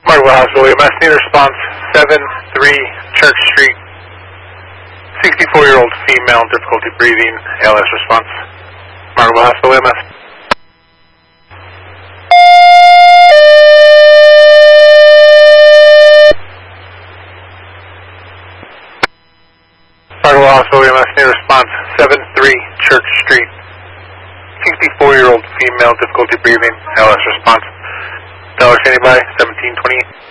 Margaret Hospital, EMS, need response 7-3 Church Street. 64-year-old female, difficulty breathing, ALS response. Margaret Hospital, EMS. Margaret Hospital, EMS, need response 7-3 Church Street. 64-year-old female, difficulty breathing, ALS response. Dollar standing by, 1728.